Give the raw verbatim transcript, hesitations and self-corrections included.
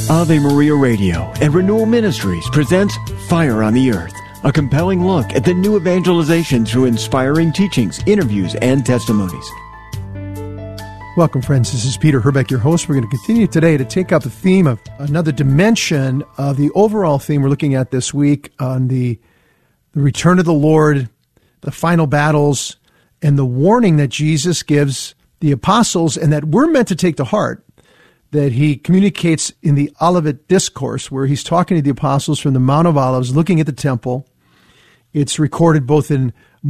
Ave Maria Radio and Renewal Ministries presents Fire on the Earth, a compelling look at the new evangelization through inspiring teachings, interviews, and testimonies. Welcome, friends. This is Peter Herbeck, your host. We're going to continue today to take up the theme of another dimension of the overall theme we're looking at this week on the, the return of the Lord, the final battles, and the warning that Jesus gives the apostles and that we're meant to take to heart, that he communicates in the Olivet Discourse, where he's talking to the apostles from the Mount of Olives, looking at the temple. It's recorded both in